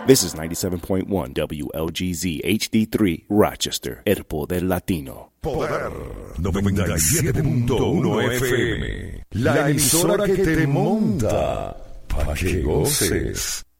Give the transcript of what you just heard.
This is 97.1 WLGZ HD3 Rochester, el poder latino. Poder 97.1 FM. La emisora que te monta para que goces.